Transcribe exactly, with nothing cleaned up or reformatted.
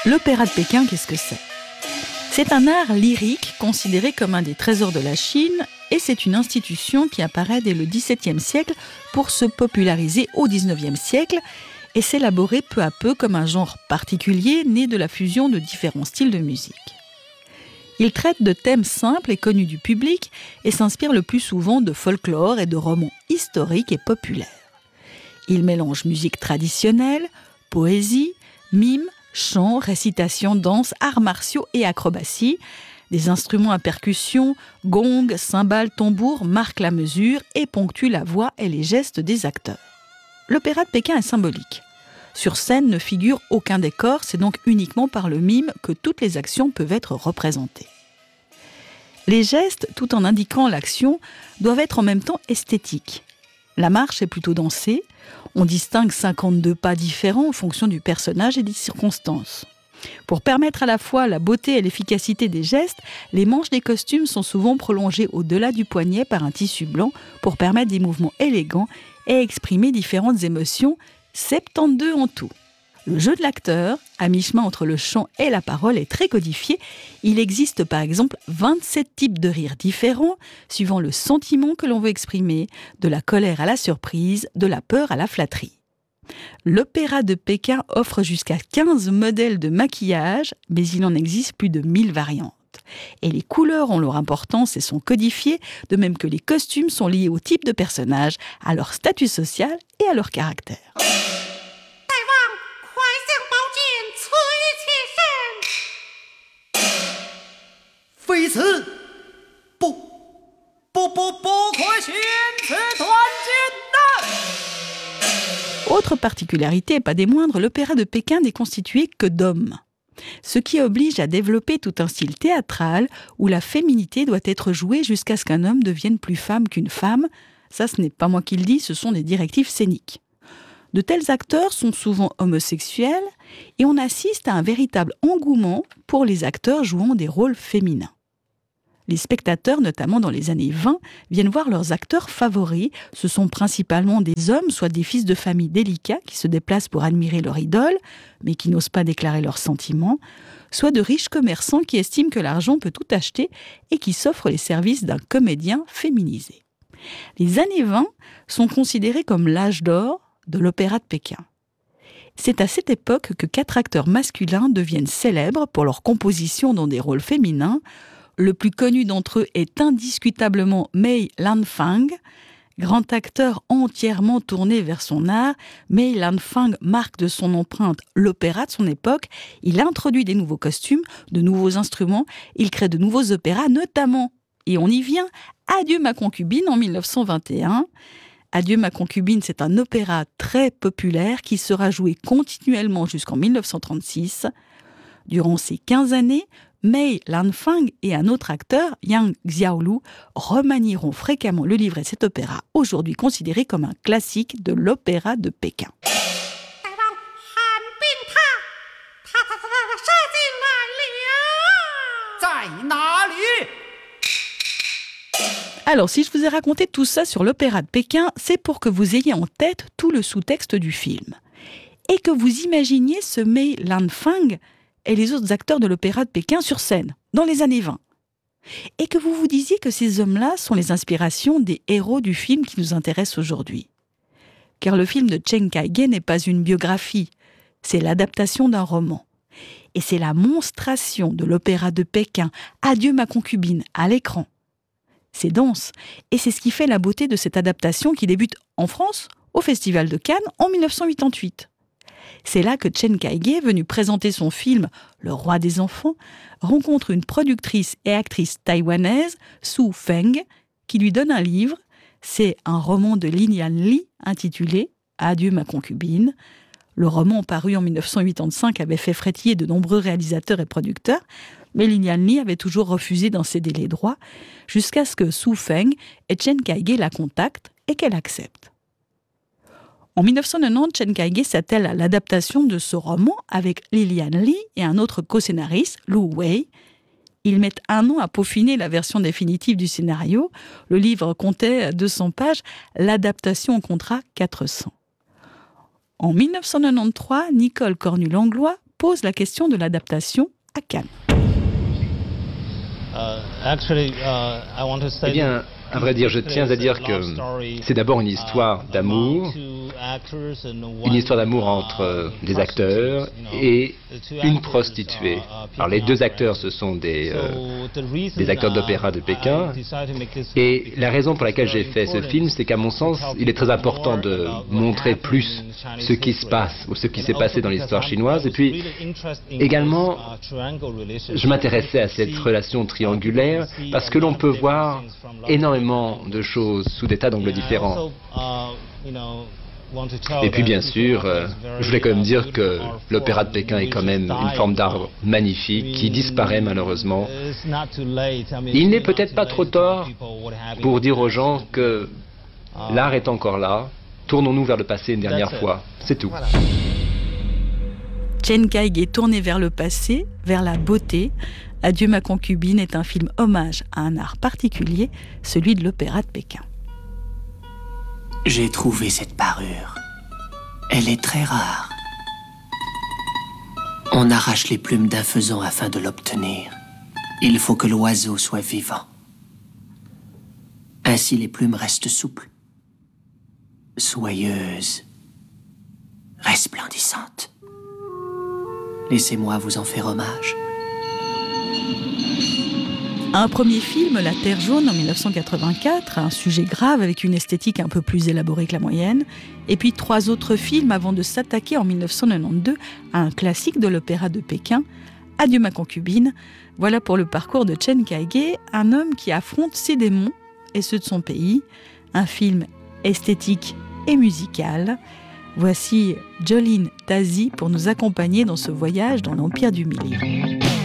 L'opéra de Pékin, qu'est-ce que c'est ? C'est un art lyrique considéré comme un des trésors de la Chine et c'est une institution qui apparaît dès le dix-septième siècle pour se populariser au dix-neuvième siècle et s'élaborer peu à peu comme un genre particulier né de la fusion de différents styles de musique. Il traite de thèmes simples et connus du public et s'inspire le plus souvent de folklore et de romans historiques et populaires. Il mélange musique traditionnelle, poésie, mime, chant, récitation, danse, arts martiaux et acrobatie. Des instruments à percussion, gong, cymbales, tambours marquent la mesure et ponctuent la voix et les gestes des acteurs. L'opéra de Pékin est symbolique. Sur scène ne figure aucun décor, c'est donc uniquement par le mime que toutes les actions peuvent être représentées. Les gestes, tout en indiquant l'action, doivent être en même temps esthétiques. La marche est plutôt dansée. On distingue cinquante-deux pas différents en fonction du personnage et des circonstances. Pour permettre à la fois la beauté et l'efficacité des gestes, les manches des costumes sont souvent prolongées au-delà du poignet par un tissu blanc pour permettre des mouvements élégants et exprimer différentes émotions, soixante-douze en tout. Le jeu de l'acteur, à mi-chemin entre le chant et la parole, est très codifié. Il existe par exemple vingt-sept types de rires différents, suivant le sentiment que l'on veut exprimer, de la colère à la surprise, de la peur à la flatterie. L'opéra de Pékin offre jusqu'à quinze modèles de maquillage, mais il en existe plus de mille variantes. Et les couleurs ont leur importance et sont codifiées, de même que les costumes sont liés au type de personnage, à leur statut social et à leur caractère. 非此不不不不可寻此团结呐！ Autre particularité, et pas des moindres, l'opéra de Pékin n'est constitué que d'hommes. Ce qui oblige à développer tout un style théâtral où la féminité doit être jouée jusqu'à ce qu'un homme devienne plus femme qu'une femme. Ça, ce n'est pas moi qui le dis, ce sont des directives scéniques. De tels acteurs sont souvent homosexuels et on assiste à un véritable engouement pour les acteurs jouant des rôles féminins. Les spectateurs, notamment dans les années vingt, viennent voir leurs acteurs favoris. Ce sont principalement des hommes, soit des fils de famille délicats qui se déplacent pour admirer leur idole, mais qui n'osent pas déclarer leurs sentiments, soit de riches commerçants qui estiment que l'argent peut tout acheter et qui s'offrent les services d'un comédien féminisé. Les années vingt sont considérées comme l'âge d'or de l'opéra de Pékin. C'est à cette époque que quatre acteurs masculins deviennent célèbres pour leur composition dans des rôles féminins. Le plus connu d'entre eux est indiscutablement Mei Lanfang. Grand acteur entièrement tourné vers son art, Mei Lanfang marque de son empreinte l'opéra de son époque. Il introduit des nouveaux costumes, de nouveaux instruments. Il crée de nouveaux opéras, notamment, et on y vient, Adieu ma concubine en mille neuf cent vingt et un. Adieu ma concubine, c'est un opéra très populaire qui sera joué continuellement jusqu'en mille neuf cent trente-six. Durant ces quinze années, Mei Lanfang et un autre acteur, Yang Xiaolu, remanieront fréquemment le livret de cet opéra, aujourd'hui considéré comme un classique de l'opéra de Pékin. Alors, si je vous ai raconté tout ça sur l'opéra de Pékin, c'est pour que vous ayez en tête tout le sous-texte du film. Et que vous imaginiez ce Mei Lanfang et les autres acteurs de l'opéra de Pékin sur scène, dans les années vingt. Et que vous vous disiez que ces hommes-là sont les inspirations des héros du film qui nous intéresse aujourd'hui. Car le film de Chen Kaige n'est pas une biographie, c'est l'adaptation d'un roman. Et c'est la monstration de l'opéra de Pékin, Adieu ma concubine, à l'écran. C'est dense, et c'est ce qui fait la beauté de cette adaptation qui débute en France, au Festival de Cannes, en mille neuf cent quatre-vingt-huit. C'est là que Chen Kaige, venu présenter son film « Le roi des enfants », rencontre une productrice et actrice taïwanaise, Su Feng, qui lui donne un livre. C'est un roman de Lin Li intitulé « Adieu ma concubine ». Le roman paru en mille neuf cent quatre-vingt-cinq avait fait frétiller de nombreux réalisateurs et producteurs, mais Lin Li avait toujours refusé d'en céder les droits, jusqu'à ce que Su Feng et Chen Kaige la contactent et qu'elle accepte. En mille neuf cent quatre-vingt-dix, Chen Kaige s'attelle à l'adaptation de ce roman avec Lilian Li et un autre co-scénariste, Lu Wei. Ils mettent un an à peaufiner la version définitive du scénario. Le livre comptait deux cents pages, l'adaptation en comptera quatre cents. En mille neuf cent quatre-vingt-treize, Nicole Cornu-Langlois, pose la question de l'adaptation à Cannes. Eh bien, à vrai dire, je tiens à dire que c'est d'abord une histoire d'amour, une histoire d'amour entre des acteurs et une prostituée. Alors les deux acteurs, ce sont des, euh, des acteurs d'opéra de Pékin. Et la raison pour laquelle j'ai fait ce film, c'est qu'à mon sens, il est très important de montrer plus ce qui se passe ou ce qui s'est passé dans l'histoire chinoise. Et puis également, je m'intéressais à cette relation triangulaire parce que l'on peut voir énormément de choses sous des tas d'angles différents. Et puis bien sûr, euh, je voulais quand même dire que l'opéra de Pékin est quand même une forme d'art magnifique qui disparaît malheureusement. Il n'est peut-être pas trop tard pour dire aux gens que l'art est encore là. Tournons-nous vers le passé une dernière fois. C'est tout. Chen Kaige est tourné vers le passé, vers la beauté. Adieu ma concubine est un film hommage à un art particulier, celui de l'opéra de Pékin. J'ai trouvé cette parure. Elle est très rare. On arrache les plumes d'un faisan afin de l'obtenir. Il faut que l'oiseau soit vivant. Ainsi les plumes restent souples, soyeuses, resplendissantes. Laissez-moi vous en faire hommage. Un premier film, La Terre jaune, en dix-neuf cent quatre-vingt-quatre, un sujet grave avec une esthétique un peu plus élaborée que la moyenne. Et puis trois autres films avant de s'attaquer en dix-neuf cent quatre-vingt-douze à un classique de l'opéra de Pékin, Adieu ma concubine. Voilà pour le parcours de Chen Kaige, un homme qui affronte ses démons et ceux de son pays. Un film esthétique et musical. Voici Jolene Tasy pour nous accompagner dans ce voyage dans l'Empire du Milieu.